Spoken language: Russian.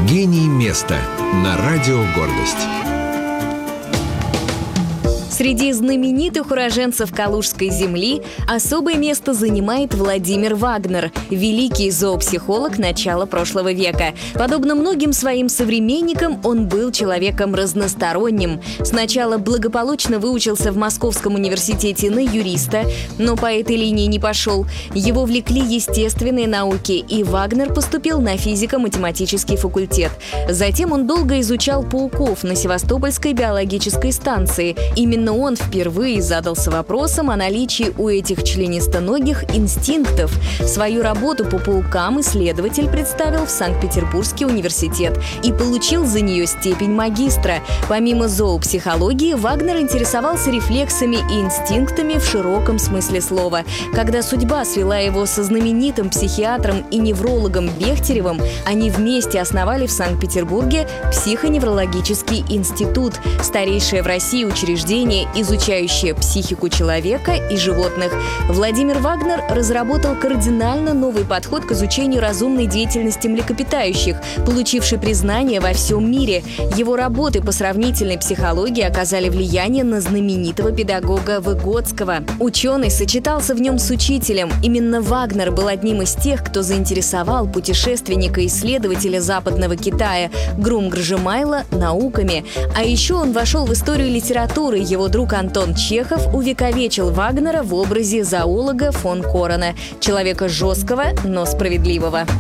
Гений места на радио «Гордость». Среди знаменитых уроженцев Калужской земли особое место занимает Владимир Вагнер, великий зоопсихолог начала прошлого века. Подобно многим своим современникам, он был человеком разносторонним. Сначала благополучно выучился в Московском университете на юриста, но по этой линии не пошел. Его влекли естественные науки, и Вагнер поступил на физико-математический факультет. Затем он долго изучал пауков на Севастопольской биологической станции. Именно он впервые задался вопросом о наличии у этих членистоногих инстинктов. Свою работу по паукам исследователь представил в Санкт-Петербургский университет и получил за нее степень магистра. Помимо зоопсихологии, Вагнер интересовался рефлексами и инстинктами в широком смысле слова. Когда судьба свела его со знаменитым психиатром и неврологом Бехтеревым, они вместе основали в Санкт-Петербурге психоневрологический институт, старейшее в России учреждение, изучающее психику человека и животных. Владимир Вагнер разработал кардинально новый подход к изучению разумной деятельности млекопитающих, получивший признание во всем мире. Его работы по сравнительной психологии оказали влияние на знаменитого педагога Выготского. Ученый сочетался в нем с учителем. Именно Вагнер был одним из тех, кто заинтересовал путешественника и исследователя Западного Китая Грум-Гржемайла науками. А еще он вошел в историю литературы. Его друг Антон Чехов увековечил Вагнера в образе зоолога фон Корена, человека жесткого, но справедливого.